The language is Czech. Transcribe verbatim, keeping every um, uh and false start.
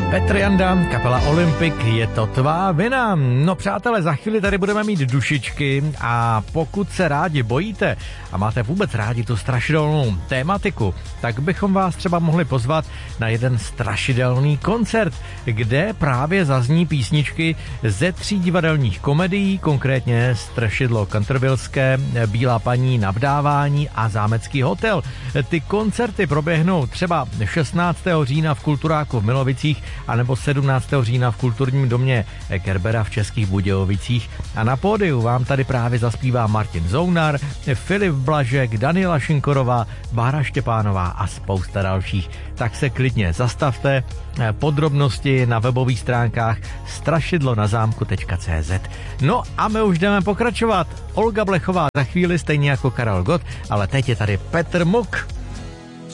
Petr Janda, kapela Olympik, je to tvá vina. No přátelé, za chvíli tady budeme mít dušičky a pokud se rádi bojíte a máte vůbec rádi tu strašidelnou tématiku, tak bychom vás třeba mohli pozvat na jeden strašidelný koncert, kde právě zazní písničky ze tří divadelních komedií, konkrétně Strašidlo Cantervilleské, Bílá paní na vdávání a Zámecký hotel. Ty koncerty proběhnou třeba šestnáctého října v Kulturáku v Milovicích anebo sedmnáctého října v kulturním domě Kerbera v Českých Budějovicích a na pódiu vám tady právě zaspívá Martin Zounar, Filip Blažek, Daniela Šinkorová, Bára Štěpánová a spousta dalších. Tak se klidně zastavte, podrobnosti na webových stránkách strašidlo na zámku tečka cé zet. No a my už jdeme pokračovat. Olga Blechová za chvíli, stejně jako Karel Gott, ale teď je tady Petr Muk.